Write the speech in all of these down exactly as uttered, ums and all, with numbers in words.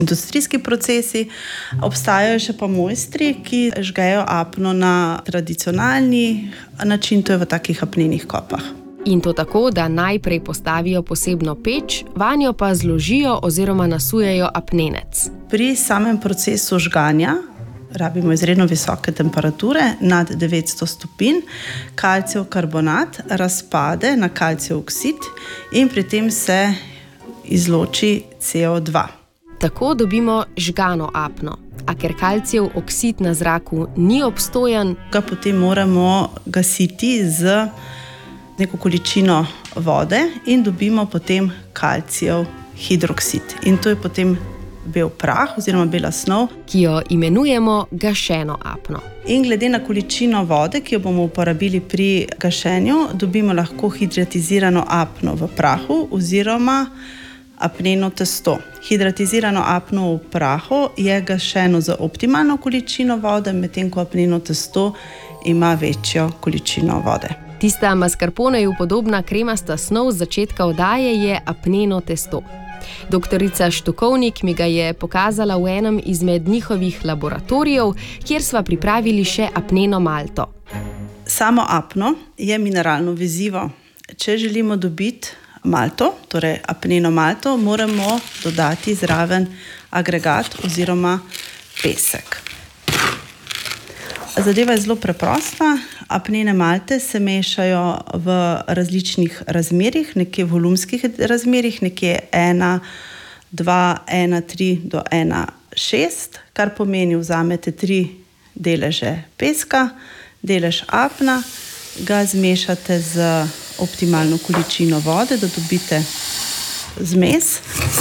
industrijski procesi. Obstajajo še pa mojstri, ki žgejo apno na tradicionalni način, to je v takih apnenih kopah. In to tako, da najprej postavijo posebno peč, vanjo pa zložijo oziroma nasujejo apnenec. Pri samem procesu žganja rabimo izredno visoke temperature, nad devetsto stopinj, kalcijev karbonat razpade na kalcijev oksid in pri tem se izloči C O dva. Tako dobimo žgano apno, a ker kalcijev oksid na zraku ni obstojen, ga potem moramo gasiti z neko količino vode in dobimo potem kalcijev hidroksid. In to je potem bel prah oziroma bela snov, ki jo imenujemo gašeno apno. In glede na količino vode, ki jo bomo uporabili pri gašenju, dobimo lahko hidratizirano apno v prahu oziroma apneno testo. Hidratizirano apno v prahu je gašeno z optimalno količino vode, medtem ko apneno testo ima večjo količino vode. Tista mascarponeju podobna kremasta snov z začetka oddaje je apneno testo. Doktorica Štukovnik mi ga je pokazala v enem izmed njihovih laboratorijev, kjer sva pripravili še apneno malto. Samo apno je mineralno vezivo. Če želimo dobiti malto, torej apneno malto, moramo dodati zraven agregat oziroma pesek. Zadeva je zelo preprosta. Apnene malte se mešajo v različnih razmerih, nekje v volumskih razmerih, nekje ena, dva, ena, tri do ena, šest, kar pomeni, vzamete tri deleže peska, delež apna, ga zmešate z optimalno količino vode, da dobite zmes.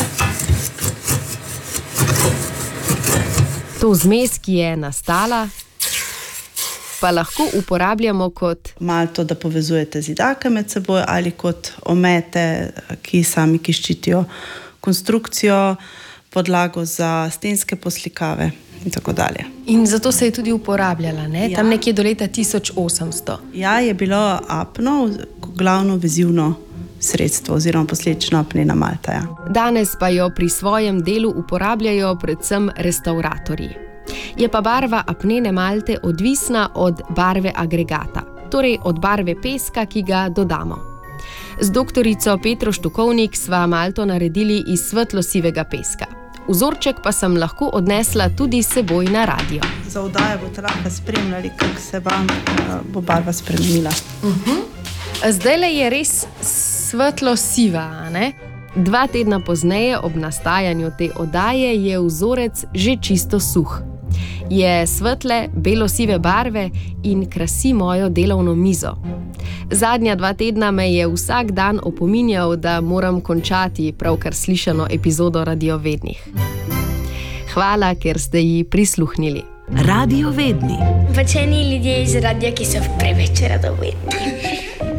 To zmes, ki je nastala, pa lahko uporabljamo kot malto, da povezujete zidake med seboj, ali kot omete, ki sami ki ščitijo konstrukcijo, podlago za stenske poslikave in tako dalje. In zato se je tudi uporabljala, ne? Ja. Tam nekje do leta tisoč osemsto. Ja, je bilo apno glavno vezivno sredstvo oziroma posledično apnena malta. Ja. Danes pa jo pri svojem delu uporabljajo predvsem restavratorji. Je pa barva apnene malte odvisna od barve agregata, torej od barve peska, ki ga dodamo. Z doktorico Petro Štukovnik sva malto naredili iz svetlo-sivega peska. Vzorček pa sem lahko odnesla tudi s seboj na radio. Za oddajo boste lahko spremljali, kako se vam bo barva spremenila. Uh-huh. Zdajle je res svetlo-siva, ne? Dva tedna pozneje ob nastajanju te oddaje je vzorec že čisto suh. Je svetle, belo-sive barve in krasi mojo delovno mizo. Zadnja dva tedna me je vsak dan opominjal, da moram končati pravkar slišano epizodo Radiovednih. Hvala, ker ste ji prisluhnili. Radiovedni. Pačeni ljudje iz radia, ki so preveč radovedni.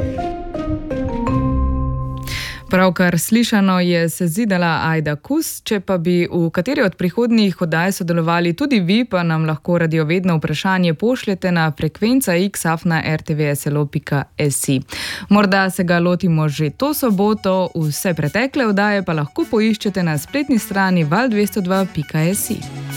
Pravkar slišano je sezidala Ajda Kus. Če pa bi v kateri od prihodnjih oddaj sodelovali tudi vi, pa nam lahko radiovedno vprašanje pošljete na frekvenca x afna r t v s l o pika s i. Morda se ga lotimo že to soboto, vse pretekle oddaje pa lahko poiščete na spletni strani val dvesto dva pika s i.